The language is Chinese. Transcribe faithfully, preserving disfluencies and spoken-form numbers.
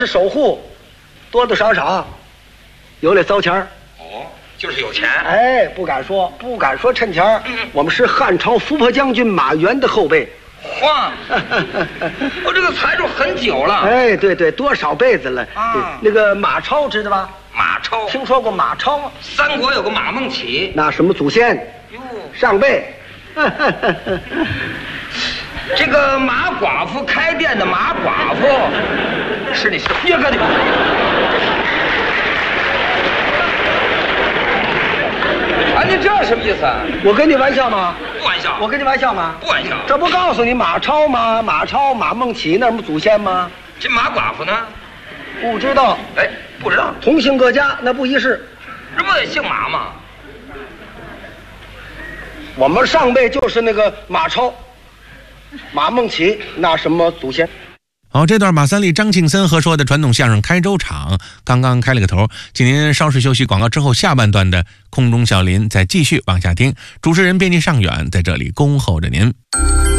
守护，多多少少有点糟钱儿。 哦，就是有钱。 哎，不敢说，不敢说趁钱儿。嗯，我们是汉朝伏破将军马援的后辈。 哇，我这个财主很久了。 哎，对对，多少辈子了啊。 那个马超知道吧？ 马超， 听说过马超吗？ 三国有个马孟起， 那什么祖先？ 哟， 上辈。 这个马寡妇开店的马寡妇，是你是别哥的。啊，你这什么意思啊？ 我跟你玩笑吗？ 不玩笑。 我跟你玩笑吗？ 不玩笑。 这不告诉你马超吗？马超、马孟起那什么祖先吗？ 这马寡妇呢？ 不知道。 哎，不知道。 同姓各家，那不一世。 这不也姓马吗？ 我们上辈就是那个马超、马孟起，那什么祖先。 好，这段马三立、张庆森合说的传统相声开州场刚刚开了个头，请您稍事休息，广告之后下半段的空中小林再继续往下听，主持人编辑尚远在这里恭候着您。